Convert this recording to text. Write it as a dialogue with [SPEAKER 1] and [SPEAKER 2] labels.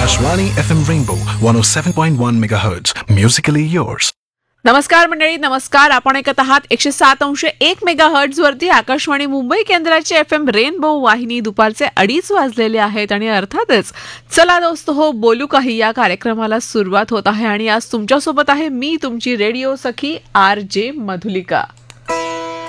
[SPEAKER 1] Akashvani FM Rainbow 107.1 MHz. Musically yours.
[SPEAKER 2] नमस्कार मंडळी, नमस्कार. आपण ऐकत आहात 107.1 मेगाहर्ट्झ वरती आकाशवाणी मुंबई केंद्राची FM रेनबो वाहिनी. दुपारचे 2:30 वाजलेले आहेत आणि अर्थातच चला दोस्त हो बोलू काही या कार्यक्रमाला सुरुवात होत आहे आणि आज तुमच्यासोबत आहे मी तुमची रेडिओ सखी RJ मधुलिका.